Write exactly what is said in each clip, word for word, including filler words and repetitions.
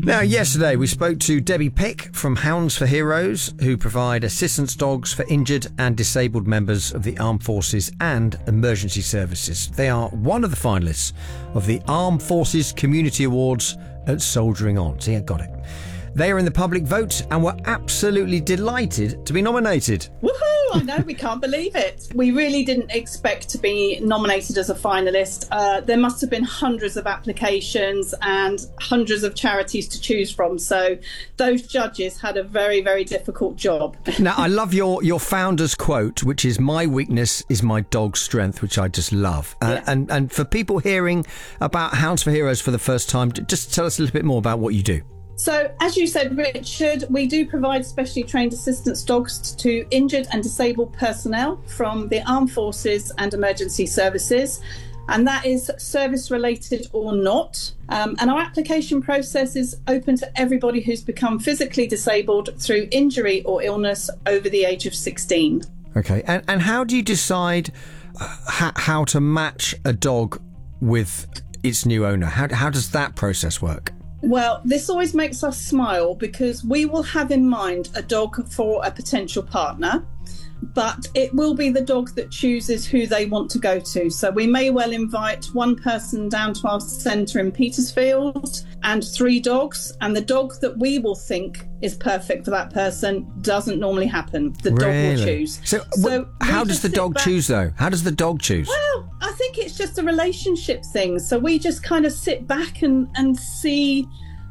Now, yesterday we spoke to Debbie Pick from Hounds for Heroes, who provide assistance dogs for injured and disabled members of the Armed Forces and Emergency Services. They are one of the finalists of the Armed Forces Community Awards at Soldiering On. See, I got it. They are in the public vote and were absolutely delighted to be nominated. Woohoo! I know, we can't believe it. We really didn't expect to be nominated as a finalist. Uh, there must have been hundreds of applications and hundreds of charities to choose from. So those judges had a very, very difficult job. Now, I love your, your founder's quote, which is, "My weakness is my dog's strength," which I just love. Uh, Yeah. and, and for people hearing about Hounds for Heroes for the first time, just tell us a little bit more about what you do. So, as you said, Richard, we do provide specially trained assistance dogs to injured and disabled personnel from the Armed Forces and Emergency Services, and that is service related or not. Um, and our application process is open to everybody who's become physically disabled through injury or illness over the age of sixteen. Okay, and, and how do you decide uh, how, how to match a dog with its new owner? How, how does that process work? Well, this always makes us smile because we will have in mind a dog for a potential partner, but it will be the dog that chooses who they want to go to. So we may well invite one person down to our centre in Petersfield and three dogs, and the dog that we will think is perfect for that person doesn't normally happen. The dog Really? will choose. So, So wh- how we does just the sit dog back- choose, though? How does the dog choose? Well, I think it's just a relationship thing. So we just kind of sit back and, and see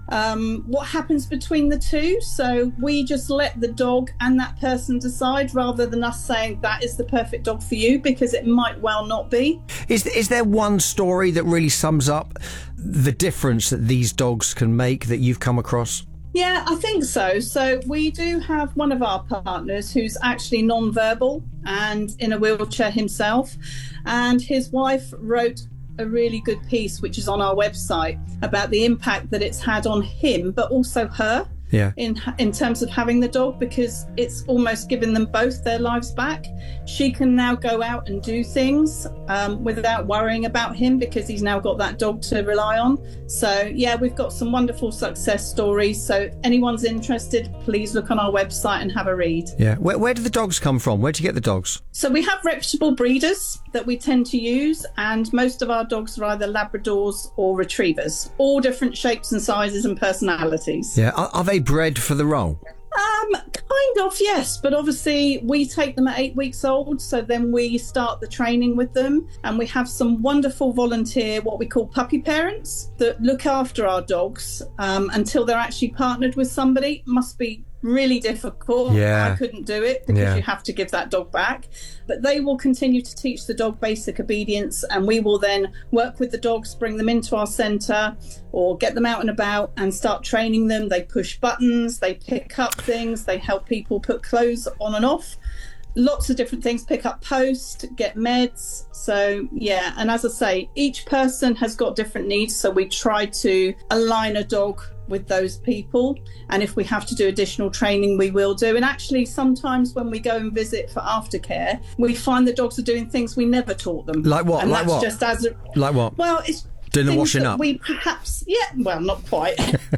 um, what happens between the two. So we just let the dog and that person decide rather than us saying that is the perfect dog for you, because it might well not be. Is, is there one story that really sums up the difference that these dogs can make that you've come across? Yeah, I think so. So we do have one of our partners who's actually non-verbal and in a wheelchair himself. And his wife wrote a really good piece, which is on our website, about the impact that it's had on him, but also her. Yeah. In in terms of having the dog, because it's almost given them both their lives back. She can now go out and do things um, without worrying about him because he's now got that dog to rely on. So yeah, we've got some wonderful success stories. So if anyone's interested, please look on our website and have a read. Yeah. Where, where do the dogs come from? Where do you get the dogs? So we have reputable breeders that we tend to use, and most of our dogs are either Labradors or Retrievers, all different shapes and sizes and personalities. Yeah. Are, are they bred for the role? Um, kind of, yes, but obviously we take them at eight weeks old, so then we start the training with them, and we have some wonderful volunteer, what we call puppy parents, that look after our dogs um, until they're actually partnered with somebody. Must be really difficult. Yeah. I couldn't do it because Yeah. you have to give that dog back, but they will continue to teach the dog basic obedience, and we will then work with the dogs, bring them into our centre or get them out and about and start training them. They push buttons, they pick up things, they help people put clothes on and off, lots of different things, pick up post, get meds. So yeah, and as I say, each person has got different needs, so we try to align a dog with those people, and if we have to do additional training, we will do. And actually sometimes when we go and visit for aftercare, we find the dogs are doing things we never taught them. Like what? And Like that's what? just as a, Like what? well, it's Doing the things washing that up? we perhaps, yeah, well, not quite.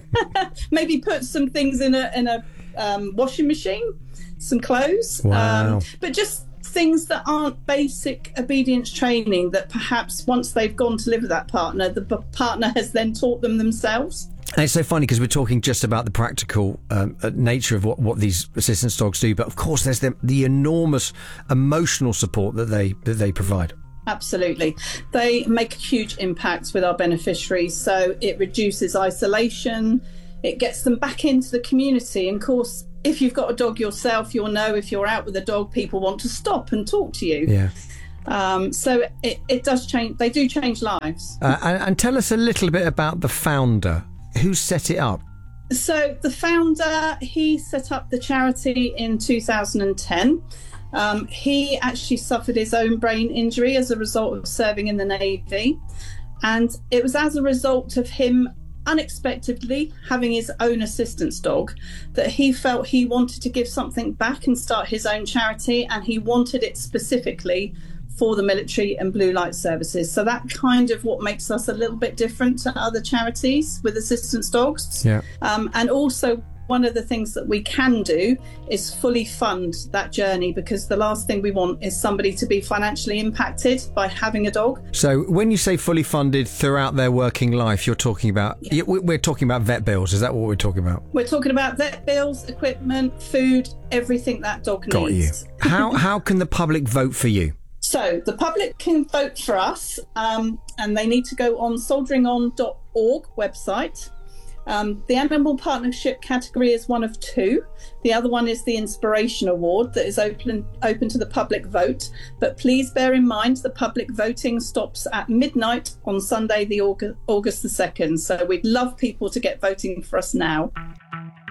Maybe put some things in a in a um, washing machine, some clothes. Wow. Um, but just things that aren't basic obedience training that perhaps once they've gone to live with that partner, the p- partner has then taught them themselves. And it's so funny because we're talking just about the practical um, uh, nature of what, what these assistance dogs do, but of course there's the, the enormous emotional support that they that they provide. Absolutely. They make a huge impact with our beneficiaries. So it reduces isolation, it gets them back into the community. And of course, if you've got a dog yourself, you'll know if you're out with a dog, people want to stop and talk to you. Yeah. Um, so it, it does change. They do change lives. Uh, and, and tell us a little bit about the founder. Who set it up? So the founder, he set up the charity in two thousand ten. Um, he actually suffered his own brain injury as a result of serving in the Navy. And it was as a result of him unexpectedly having his own assistance dog that he felt he wanted to give something back and start his own charity, and he wanted it specifically for the military and blue light services. So that kind of what makes us a little bit different to other charities with assistance dogs. Yeah. Um, and also, one of the things that we can do is fully fund that journey, because the last thing we want is somebody to be financially impacted by having a dog. So when you say fully funded throughout their working life, you're talking about, yeah. we're talking about vet bills. Is that what we're talking about? We're talking about vet bills, equipment, food, everything that dog Got needs. You. How, how can the public vote for you? So the public can vote for us, um, and they need to go on soldiering on dot org website. Um, the Animal Partnership category is one of two. The other one is the Inspiration Award that is open open to the public vote. But please bear in mind the public voting stops at midnight on Sunday, the August, August the second. So we'd love people to get voting for us now.